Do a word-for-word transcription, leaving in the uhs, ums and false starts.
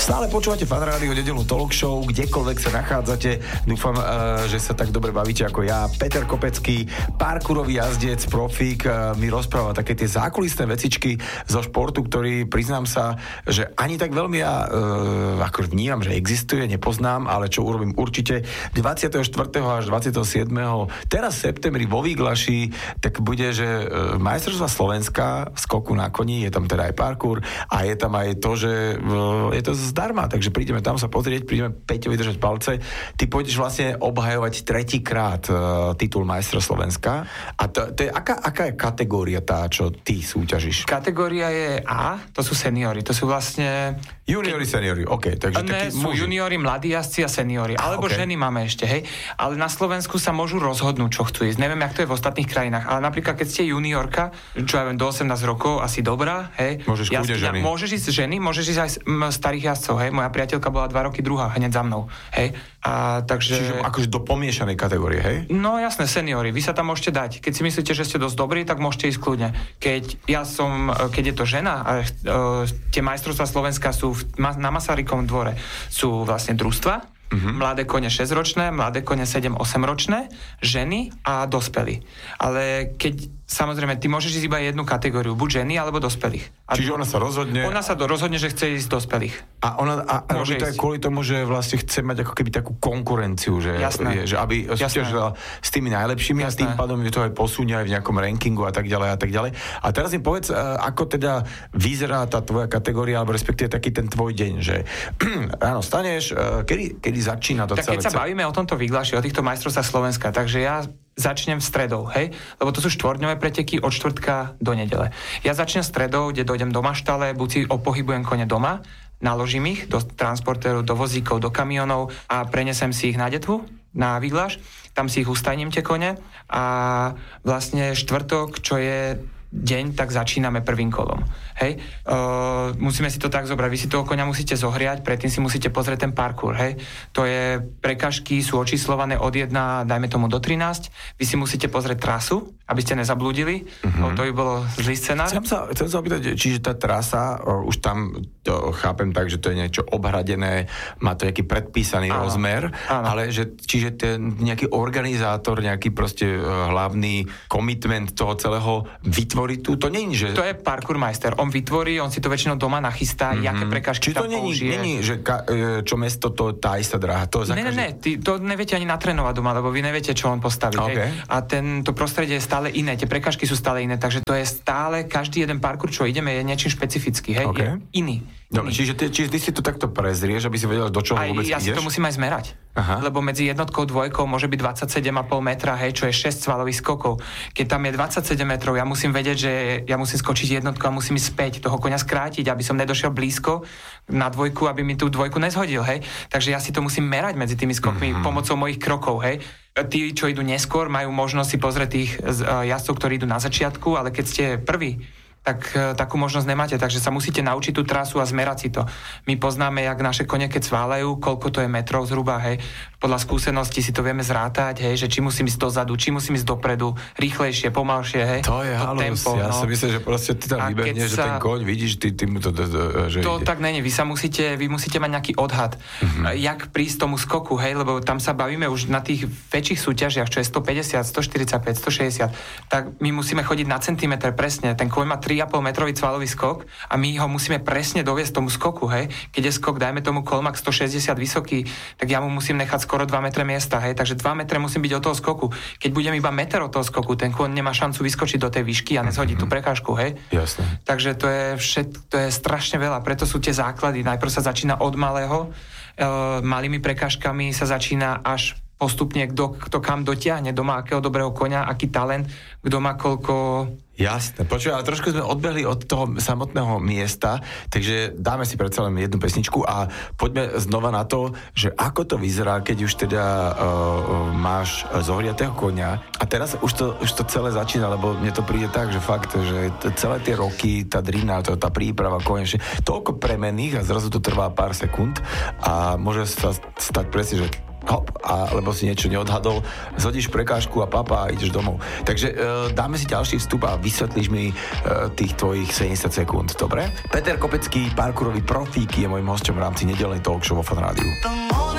Stále počúvate Fan Rádio, nedeľnú talk show, kdekoľvek sa nachádzate. Dúfam, že sa tak dobre bavíte ako ja. Peter Kopecký, parkourový jazdec, profík, mi rozpráva také tie zákulisné vecičky zo športu, ktorý, priznám sa, že ani tak veľmi ja ako vnímam, že existuje, nepoznám, ale čo urobím určite dvadsiateho štvrtého až dvadsiateho siedmeho teraz v septembri vo Výglaši, tak bude, že majstrovstvá Slovenska v skoku na koni, je tam teda aj parkour a je tam aj to, že je to zdarma, takže prídeme tam sa pozrieť, prídeme Peťovi držať palce. Ty pôjdeš vlastne obhajovať tretíkrát uh, titul majstra Slovenska. A to, to je, aká, aká je kategória tá, čo ty súťažíš? Kategória je A, to sú seniori, to sú vlastne... Juniori, seniori, ok. Takže ne, takí sú muži. Juniori, mladí jazdci a seniori. A, alebo okay. ženy máme ešte, hej. Ale na Slovensku sa môžu rozhodnúť, čo chcú ísť. Neviem, jak to je v ostatných krajinách, ale napríklad, keď ste juniorka, čo ja viem, do osemnásť rokov, asi dobrá, hej. Môžeš kľudne ženy. Môžeš ísť ženy, môžeš ísť aj starých jazdcov, hej. Moja priateľka bola dva roky druhá, hneď za mnou, hej. A takže... Čiže akože do pomiešanej kategórie, hej? No jasné, seniori, vy sa tam môžete dať. Keď si myslíte, že ste dosť dobrí, tak môžete ísť kľudne. Keď ja som, keď je to žena, a uh, tie majstrovstvá Slovenska sú v, na Masarykovom dvore, sú vlastne družstva, mm-hmm. mladé kone šesťročné, mladé kone sedem osem ročné, ženy a dospelí. Ale keď samozrejme, ty môžeš ísť iba jednu kategóriu, buď ženy, alebo dospelých. A čiže ona sa rozhodne... Ona sa do, rozhodne, že chce ísť dospelých. A ona a, a robí to aj kvôli tomu, že vlastne chce mať ako keby takú konkurenciu, že, je, že aby súťažila s tými najlepšími. Jasné. A s tým pádom je to aj posunie aj v nejakom rankingu a tak ďalej a tak ďalej. A teraz mi povedz, ako teda vyzerá tá tvoja kategória, alebo respektíve taký ten tvoj deň, že ráno staneš, kedy, kedy začína to tak celé? Tak keď sa bavíme o tomto Výglaši, o týchto majstrovstvách Slovenska, takže ja začnem v stredou, hej? Lebo to sú štvorňové preteky od štvrtka do nedele. Ja začnem v stredou, kde dojdem do maštale, buď si opohybujem kone doma, naložím ich do transportérov, do vozíkov, do kamionov a prenesem si ich na Detvu, na Výglaš, tam si ich ustajním tie kone a vlastne štvrtok, čo je deň, tak začíname prvým kolom. Hej? Uh, musíme si to tak zobrať. Vy si toho koňa musíte zohriať, predtým si musíte pozrieť ten parkour. Hej? To je, prekažky sú očíslované od jedna, dajme tomu do trinásť. Vy si musíte pozrieť trasu, aby ste nezablúdili. Mm-hmm. To by bolo zlý scenár. Chcem sa, chcem sa opýtať, čiže tá trasa, už tam to chápem tak, že to je niečo obhradené, má to nejaký predpísaný áno. rozmer, áno. ale že, čiže ten nejaký organizátor, nejaký proste hlavný komitment toho celého vytvorí tu, to nie je, že... To je parkour majster. On vytvorí, on si to väčšinou doma nachystá, mm-hmm. jaké prekažky tam použije. Čiže to nie je, že ka, čo mesto, to tá istá dráha. To ne, ne, ne, ty to neviete ani natrénovať doma, lebo vy neviete, čo on postaví. Okay. A ten, to prostredie je stále iné, tie prekažky sú stále iné, takže to je stále, každý jeden parkour, čo ideme, je niečím špecifický, hej, okay. je iný. Dobre, čiže ty, čiže ty si to takto prezrieš, aby si vedel, do čoho aj, vôbec ja ideš? Ja si to musím aj zmerať. Aha. Lebo medzi jednotkou a dvojkou môže byť dvadsaťsedem a pol metra, hej, čo je šesť svalových skokov. Keď tam je dvadsaťsedem metrov, ja musím vedieť, že ja musím skočiť jednotku a musím ísť späť, toho koňa skrátiť, aby som nedošiel blízko na dvojku, aby mi tú dvojku nezhodil, hej. Takže ja si to musím merať medzi tými skokmi mm-hmm. pomocou mojich krokov, hej. Tí, čo idú neskôr, majú možnosť si pozrieť tých jazdcov, ktorí idú na začiatku, ale keď ste prví, tak takú možnosť nemáte, takže sa musíte naučiť tú trasu a zmerať si to. My poznáme, jak naše kone, keď sváľajú, koľko to je metrov zhruba, hej. Podľa skúsenosti si to vieme zrátať, hej, že či musím ísť dozadu, či musím ísť dopredu, rýchlejšie, pomalšie, hej. To je to halus, tempo, ja no. si myslím, že proste ty tam vybehneš, že ten koň, vidíš, ty, ty mu to... Že to ide. Tak není, vy sa musíte, vy musíte mať nejaký odhad, mm-hmm. jak prísť tomu skoku, hej, lebo tam sa bavíme už na tých väčších súťažiach, čo je stopäťdesiat, stoštyridsaťpäť, stošesťdesiat, tak my musíme chodiť na centimeter presne, ten koň má tri a pol metrový cvalový skok a my ho musíme presne doviesť tomu skoku, hej. Keď je skok, dajme tomu kolmak stošesťdesiat vysoký, tak ja mu musím nechať skoro dva metre miesta, hej. Takže dva metre musím byť od toho skoku. Keď budem iba meter od toho skoku, ten koň nemá šancu vyskočiť do tej výšky a nezhodiť tú prekážku, hej. Jasne. Takže to je všet, to je strašne veľa, preto sú tie základy. Najprv sa začína od malého, e, malými prekážkami sa začína až postupne, kto, kto kam dotiahne, kto má akého dobrého koňa, aký talent, kto má koľko... Jasné, počuj, ale trošku sme odbehli od toho samotného miesta, takže dáme si predsa len jednu pesničku a poďme znova na to, že ako to vyzerá, keď už teda uh, máš zohriatého koňa a teraz už to, už to celé začína, lebo mne to príde tak, že fakt, že t- celé tie roky, tá drina, tá, tá príprava konečne, toľko premenných a zrazu to trvá pár sekúnd a môže sa stať presne, že hop, a, lebo si niečo neodhadol, zhodíš prekážku a papa a ideš domov. Takže e, dáme si ďalší vstup a vysvetlíš mi e, tých tvojich sedemdesiat sekúnd, dobre? Peter Kopecký, parkourový profík, je môjim hosťom v rámci nedeľnej talk show vo Fan Rádiu.